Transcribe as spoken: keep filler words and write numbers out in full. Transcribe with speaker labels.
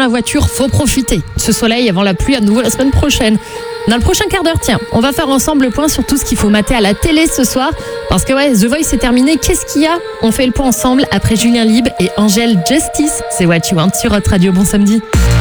Speaker 1: la voiture, faut profiter. Ce soleil avant la pluie à nouveau la semaine prochaine. Dans le prochain quart d'heure, tiens, on va faire ensemble le point sur tout ce qu'il faut mater à la télé ce soir. Parce que ouais, The Voice est terminé. Qu'est-ce qu'il y a ? On fait le point ensemble après Julien Libre et Angèle Justice. C'est What You Want sur Hot Radio. Bon samedi.